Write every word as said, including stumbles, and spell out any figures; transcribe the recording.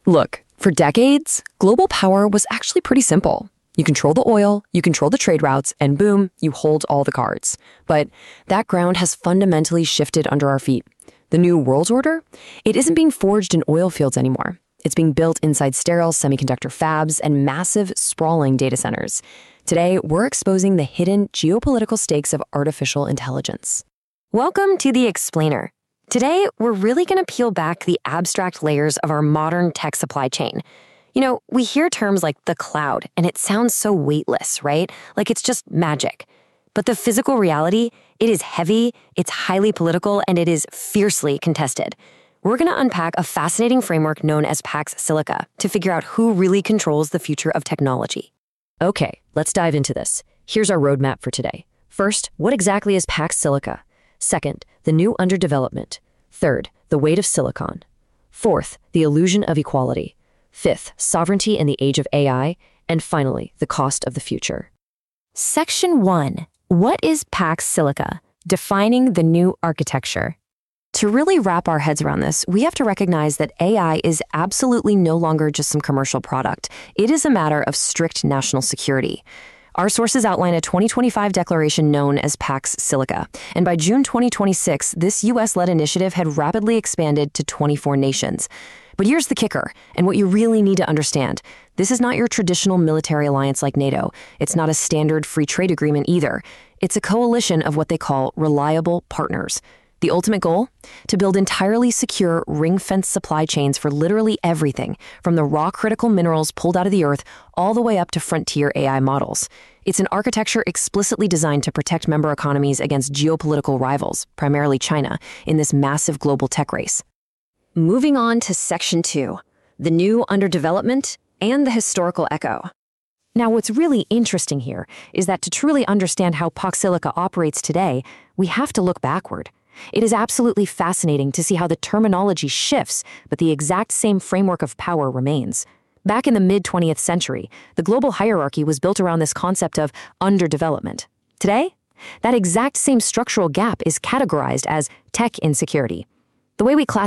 Look, for decades, global power was actually pretty simple. You control the oil, you control the trade routes, and boom, you hold all the cards. But that ground has fundamentally shifted under our feet. The new world order? It isn't being forged in oil fields anymore. It's being built inside sterile semiconductor fabs and massive, sprawling data centers. Today, we're exposing the hidden geopolitical stakes of artificial intelligence. Welcome to The Explainer. Today, we're really going to peel back the abstract layers of our modern tech supply chain. You know, we hear terms like the cloud, and it sounds so weightless, right? Like it's just magic. But the physical reality, it is heavy, it's highly political, and it is fiercely contested. We're going to unpack a fascinating framework known as Pax Silica to figure out who really controls the future of technology. Okay, let's dive into this. Here's our roadmap for today. First, what exactly is Pax Silica? Second, the new underdevelopment. Third, the weight of silicon. Fourth, the illusion of equality. Fifth, sovereignty in the age of A I. And finally, the cost of the future. Section one. What is Pax Silica? Defining the new architecture. To really wrap our heads around this, we have to recognize that A I is absolutely no longer just some commercial product. It is a matter of strict national security. Our sources outline a twenty twenty-five declaration known as Pax Silica, and by June twenty twenty-six, this U S-led initiative had rapidly expanded to twenty-four nations. But here's the kicker, and what you really need to understand. This is not your traditional military alliance like NATO. It's not a standard free trade agreement either. It's a coalition of what they call reliable partners. The ultimate goal? To build entirely secure, ring-fenced supply chains for literally everything, from the raw critical minerals pulled out of the earth all the way up to frontier A I models. It's an architecture explicitly designed to protect member economies against geopolitical rivals, primarily China, in this massive global tech race. Moving on to Section two, the new underdevelopment and the historical echo. Now, what's really interesting here is that to truly understand how Pax Silica operates today, we have to look backward. It is absolutely fascinating to see how the terminology shifts, but the exact same framework of power remains. Back in the mid-twentieth century, the global hierarchy was built around this concept of underdevelopment. Today, that exact same structural gap is categorized as tech insecurity. The way we classify